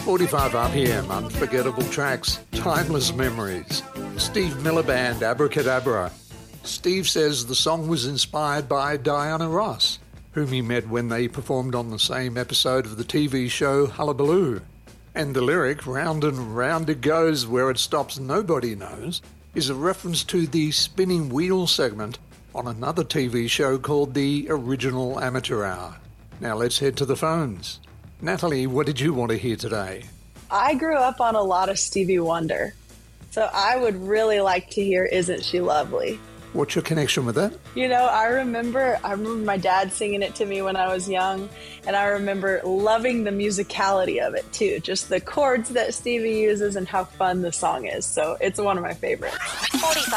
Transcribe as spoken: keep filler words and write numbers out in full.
forty-five R P M, unforgettable tracks, timeless memories. Steve Miller Band, Abracadabra. Steve says the song was inspired by Diana Ross, whom he met when they performed on the same episode of the T V show Hullabaloo. And the lyric, round and round it goes, where it stops nobody knows, is a reference to the spinning wheel segment on another T V show called The Original Amateur Hour. Now let's head to the phones. Natalie, what did you want to hear today? I grew up on a lot of Stevie Wonder, so I would really like to hear Isn't She Lovely? What's your connection with that? You know, I remember I remember my dad singing it to me when I was young, and I remember loving the musicality of it too, just the chords that Stevie uses and how fun the song is. So it's one of my favorites. forty-five